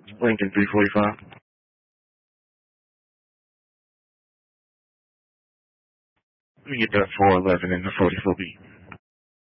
Lincoln 345. Let me get that 411 and the 44B.